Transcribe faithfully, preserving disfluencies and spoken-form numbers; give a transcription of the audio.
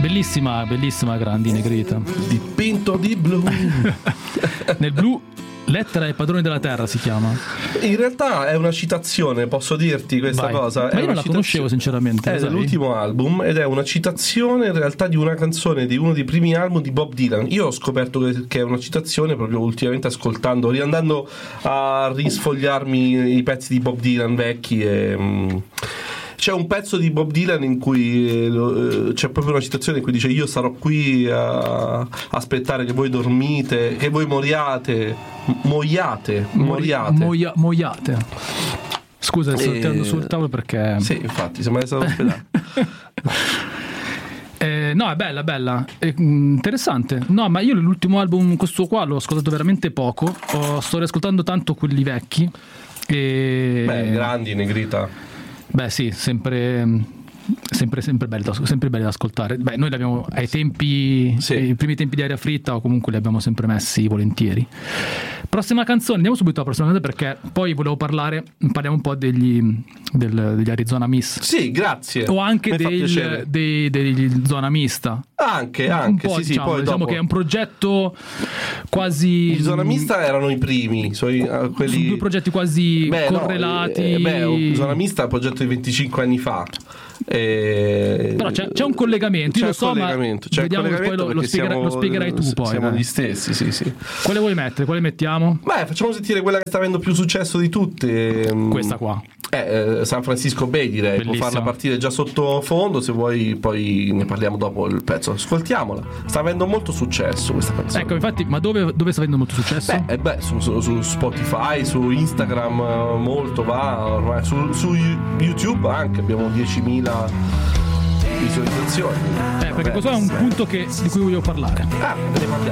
Bellissima, bellissima Grandi Negrita. Dipinto di blu. Nel blu, lettera ai padroni della terra si chiama. In realtà è una citazione, posso dirti questa Vai. cosa. Ma è io non una la citazio- conoscevo sinceramente. È lo sai? dell'ultimo album ed è una citazione in realtà di una canzone di uno dei primi album di Bob Dylan. Io ho scoperto che, che è una citazione proprio ultimamente ascoltando, riandando a risfogliarmi i pezzi di Bob Dylan vecchi e... Mm, c'è un pezzo di Bob Dylan in cui eh, c'è proprio una citazione in cui dice: io sarò qui a aspettare che voi dormite, che voi moriate, moiate, moriate. Moia, moiate. Scusa, sto E- tirando sul tavolo perché... Sì, infatti, sembra essere all'ospedale. Eh, no, è bella, bella. È, mm, interessante. No, ma io l'ultimo album, questo qua, l'ho ascoltato veramente poco. Ho, sto riascoltando tanto quelli vecchi. E... Beh, Grandi Negrita. Beh, sì, sempre, sempre, sempre, belli, da, sempre belli da ascoltare. Beh, noi li abbiamo ai tempi, Sì. ai primi tempi di Aria Fritta, o comunque li abbiamo sempre messi volentieri. Prossima canzone, andiamo subito alla prossima canzone perché poi volevo parlare, parliamo un po' degli, del, degli Arizona Miss. Sì, grazie. O anche Mi fa del, piacere. dei, degli Zona Mista. Anche, Un anche, po', sì, sì, diciamo, poi diciamo dopo. che è un progetto quasi... I Zona Mista erano i primi, so, i- eh, quelli... Sono due progetti quasi Beh, no, correlati. eh, beh, Zona Mista è un progetto di venticinque anni fa. E... Però c'è, c'è un collegamento, io C'è lo so, un ma collegamento, c'è un vediamo che poi collegamento lo, lo, perché spiegherai, siamo- lo spiegherai tu poi. Siamo dai. gli stessi, sì, sì. Quale vuoi mettere? Quale mettiamo? Beh, facciamo sentire quella che sta avendo più successo di tutte. ehm, Questa qua. Eh, eh, San Francisco Bay, direi. Bellissima. Può farla partire già sottofondo. Se vuoi, poi ne parliamo dopo il pezzo. Ascoltiamola. Sta avendo molto successo questa canzone. Ecco, infatti, ma dove, dove sta avendo molto successo? Beh, eh, beh, su, su- su Spotify, su Instagram eh, molto va, ormai su, su YouTube anche abbiamo diecimila visualizzazioni. Eh, perché questo è un punto che- di cui voglio parlare. Ah, ne parliamo.